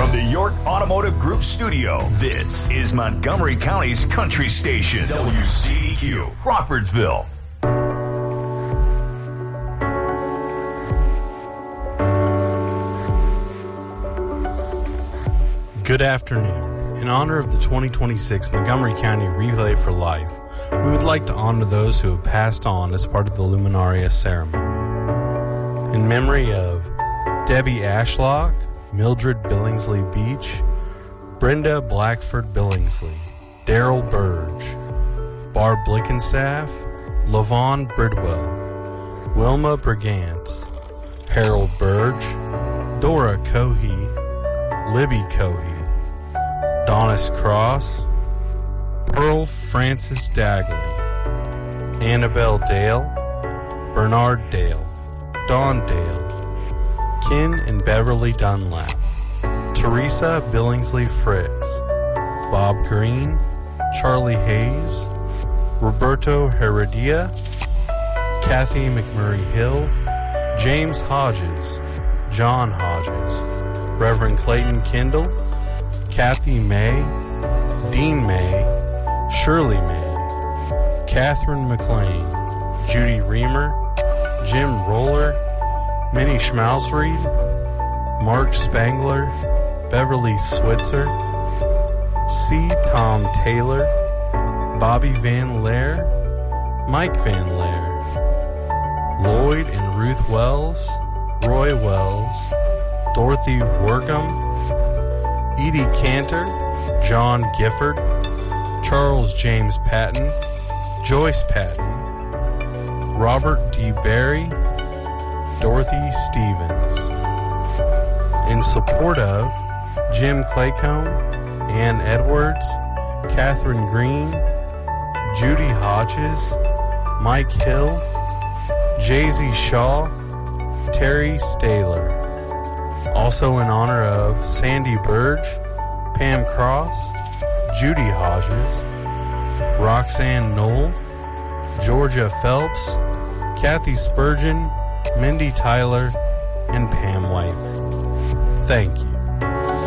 From the York Automotive Group studio, this is Montgomery County's country station, WCDQ, Crawfordsville. Good afternoon. In honor of the 2026 Montgomery County Relay for Life, we would like to honor those who have passed on as part of the Luminaria ceremony. In memory of Debbie Ashlock, Mildred Billingsley Beach, Brenda Blackford Billingsley, Daryl Burge, Barb Blickenstaff, Lavon Bridwell, Wilma Brigance, Harold Burge, Dora Cohey, Libby Cohey, Donis Cross, Pearl Francis Dagley, Annabelle Dale, Bernard Dale, Dawn Dale, Ken and Beverly Dunlap, Teresa Billingsley Fritz, Bob Green, Charlie Hayes, Roberto Heredia, Kathy McMurray Hill, James Hodges, John Hodges, Reverend Clayton Kendall, Kathy May, Dean May, Shirley May, Catherine McLean, Judy Reamer, Jim Roller, Minnie Schmausried, Mark Spangler, Beverly Switzer, C. Tom Taylor, Bobby Van Lair, Mike Van Lair, Lloyd and Ruth Wells, Roy Wells, Dorothy Workham, Edie Cantor, John Gifford, Charles James Patton, Joyce Patton, Robert D. Berry, Dorothy Stevens. In support of Jim Claycomb, Ann Edwards, Catherine Green, Judy Hodges, Mike Hill, Jay-Z Shaw, Terry Staylor. Also in honor of Sandy Burge, Pam Cross, Judy Hodges, Roxanne Knoll, Georgia Phelps, Kathy Spurgeon, Mindy Tyler, and Pam White. Thank you.